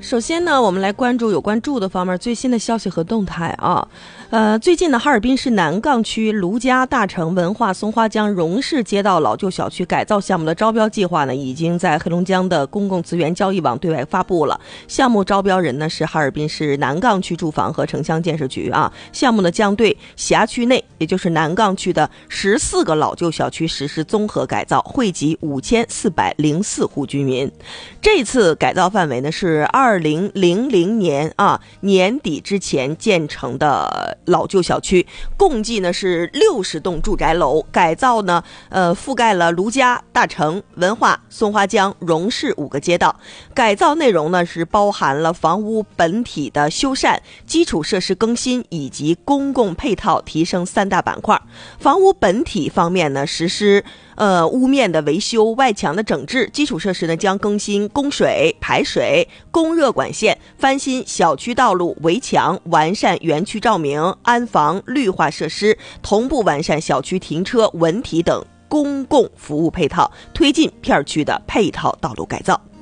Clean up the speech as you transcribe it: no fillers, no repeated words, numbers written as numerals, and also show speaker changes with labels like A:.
A: 首先呢，我们来关注有关住的方面最新的消息和动态啊。最近呢，哈尔滨市南岗区卢家大城文化松花江荣氏街道老旧小区改造项目的招标计划呢，已经在黑龙江的公共资源交易网对外发布了。项目招标人呢是哈尔滨市南岗区住房和城乡建设局啊。项目呢将对辖区内，也就是南岗区的14个老旧小区实施综合改造，惠及5404户居民。这次改造范围呢是2000年年底之前建成的老旧小区，共计呢是60栋住宅楼，改造呢覆盖了卢家、大城、文化、松花江、荣氏5个街道。改造内容呢是包含了房屋本体的修缮、基础设施更新以及公共配套提升3大板块。房屋本体方面呢，实施屋面的维修、外墙的整治；基础设施呢将更新供水、排水、供热管线，翻新小区道路、围墙，完善园区照明、安防、绿化设施，同步完善小区停车、文体等公共服务配套，推进片区的配套道路改造。